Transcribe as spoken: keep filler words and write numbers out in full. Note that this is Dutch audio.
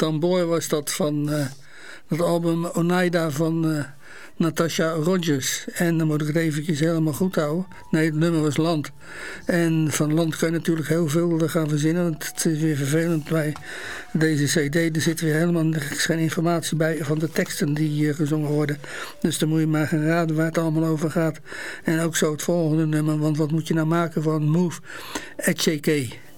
Tambour was dat van uh, het album Oneida van uh, Natasha Rodgers. En dan moet ik het eventjes helemaal goed houden. Nee, het nummer was Land. En van Land kan je natuurlijk heel veel gaan verzinnen. Want het is weer vervelend bij deze cd. Er zit weer helemaal geen informatie bij van de teksten die uh, gezongen worden. Dus dan moet je maar gaan raden waar het allemaal over gaat. En ook zo het volgende nummer. Want wat moet je nou maken van Move at J K?